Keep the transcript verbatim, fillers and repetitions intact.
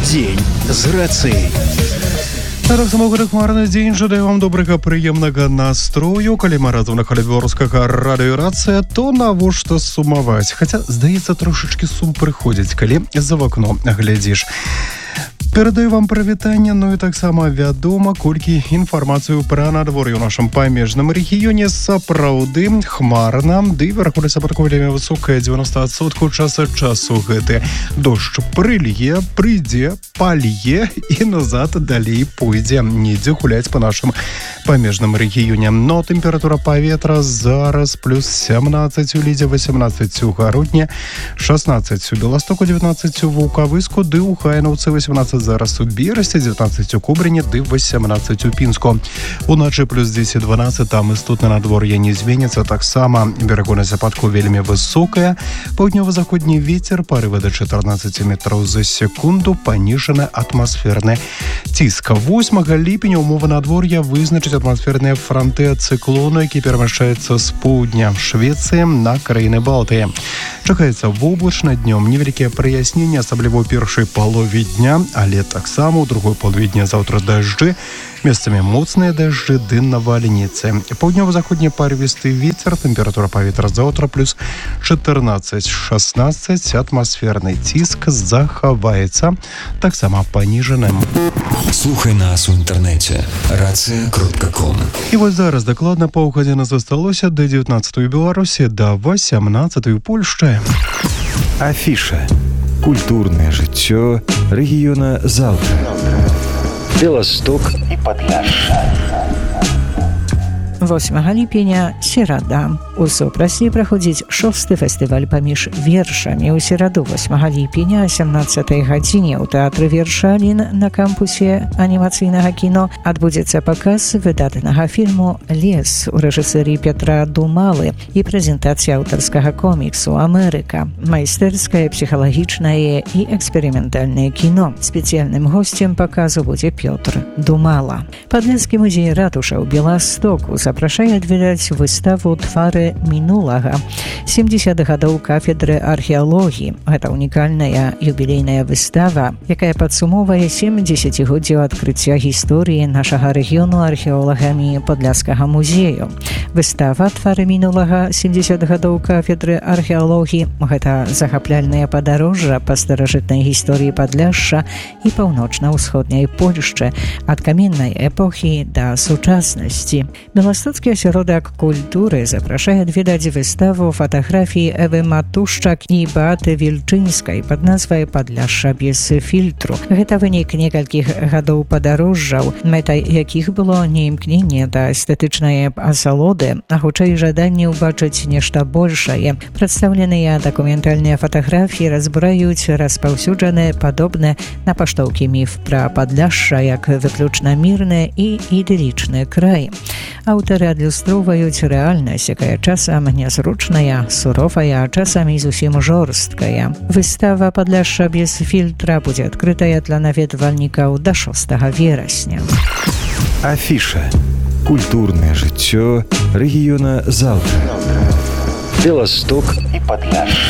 Дзень з рацыяй. Так само хмарны дзень, жадаю вам добрага, прыемнага настрою. Калі мы разам на хвалі беларускага радыё Рацыя, то навошта сумаваць? Хаця, здаецца, трошачкі сум прыходзіць, калі за вакно глядзіш. Перадаю вам прывітанне, ну і таксама вядома, колькі інфармацыю пра надвор'е ў нашым памежным рэгіёне. Сапраўды хмарна, ды верагоднасць ападкаў вельмі высокая, дзевяноста адсоткаў часа часу гэты. Дождж прылье, прыйдзе, палье і назад далей пойдзе. Недзе гуляць па нашым памежным рэгіёне. Но тэмпература паветра зараз плюс сямнаццаць у Лідзе, васемнаццаць у Гародні, шаснаццаць у Беластоку, девятнадцать у Вулкавыску, ды ў Хайнаўцы восемнадцать зараз у Берасці, девятнадцать у Кобрыні, ды восемнадцать у Пінску. Уначы плюс десять дванаццаць, там істотна надвор'е не зменіцца. Таксама верагоднасць ападкаў вельмі высокая. Паўднёва-заходні вецер, парывы да чатырнаццаць метраў за секунду, паніжаны атмасферны ціск. восьмага ліпеня умовы надвор'я вызначаць атмасферныя франты ад цыклону, які перамяшчаецца з поўдня Швецыі на краіны Балтыі. Чакаецца воблачна, днём невялікія праясненні, асабліва ў першай палове дня, але таксама ў другой палове дня заўтра дажджы, месцамі моцныя дажджы ды навальніцы. Паўднёва-заходні парывісты вецер, тэмпература паветра заўтра плюс чатырнаццаць шаснаццаць, атмасферны ціск захаваецца таксама паніжаным. Слухай нас у інтэрнэце рацыя кропка ком. І вось зараз дакладна паўгадзіны засталося да дзевятнаццатай у Беларусі, да васямнаццатай у Польшчы. Афіша. Культурное жыццё рэгіёна заўтра. Беласток і Падляшша. восьмага ліпеня, серада. У Супрасе праходзіць шосты фестываль паміж вершамі. У сераду восьмага ліпеня о сямнаццатай гадзіне ў тэатры Вершалін на кампусе анімацыйнага кіно адбудзецца паказ выдатнага фільму «Лес» у рэжысэріі Петра Думалы і прэзентацыя аўтарскага коміксу «Амерыка». Майстэрскае, псіхалагічнае і эксперыментальнае кіно. Спецыяльным госцем паказу будзе Пётр Думала. Падляшскі музей ратуша ў Беластоку запрашае адведаць выставу «Твары мінулага». сямдзесят гадоў кафедры археалогіі. Гэта унікальная юбілейная выстава, якая падсумоўвае сем дзесяцігоддзяў адкрыцця гісторыі нашага рэгіёну археолагамі Падляшскага музею. Выстава «Твары мінулага. сямдзесят гадоў кафедры археалогіі» – гэта захапляльнае падарожжа па старажытнай гісторыі Падляшша і паўночна-ўсходняй Польшчы ад каменнай эпохі да сучаснасці. Беластоцкі асяродак культуры запрашае адведаць выставу фатаграфій Эвы Матушчак і Беаты Вільчынскай пад назвай «Падляшша без фільтру». Гэта вынік некалькіх гадоў падарожжаў, мэтай якіх было не імкненне да эстэтычнай асалоды, а хутчэй жаданне ўбачыць нешта большае. Прадстаўленыя дакументальныя фатаграфіі разбураюць распаўсюджаны падобны на паштоўкі міф пра Падляшша як выключна мірны і ідылічны край. Аўтары адлюстроўваюць рэальнасць, якая часам нязручная, суровая, а часамі зусім жорсткая. Выстава «Падляшша без фільтра» будзе адкрытая для наведвальнікаў да шостага верасня. Афіша. Культурное жыццё рэгіёна заўтра. Беласток і Падляшша.